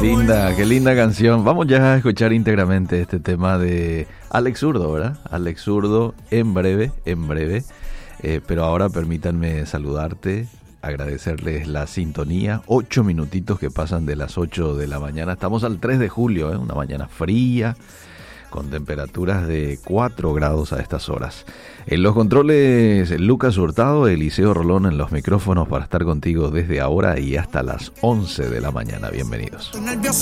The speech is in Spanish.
qué linda canción. Vamos ya a escuchar íntegramente este tema de Alex Zurdo, ¿verdad? Alex Zurdo, en breve. Pero ahora permítanme saludarte, agradecerles la sintonía. 8 minutitos que pasan de las 8 de la mañana. Estamos al 3 de julio, una mañana fría, con temperaturas de 4 grados a estas horas. En los controles, Lucas Hurtado, Eliseo Rolón en los micrófonos para estar contigo desde ahora y hasta las 11 de la mañana. Bienvenidos.